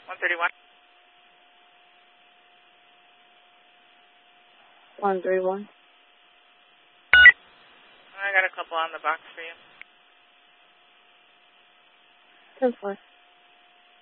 131. 131. I got a couple on the box for you. 10-4.